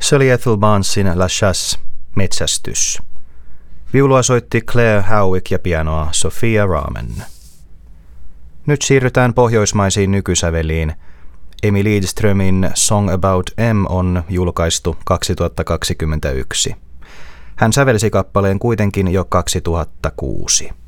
Se oli Ethel Barnesin La Chasse, metsästys. Viulua soitti Claire Howick ja pianoa Sophia Rahman. Nyt siirrytään pohjoismaisiin nykysäveliin. Emil Lidströmin Song About M on julkaistu 2021. Hän sävelsi kappaleen kuitenkin jo 2006.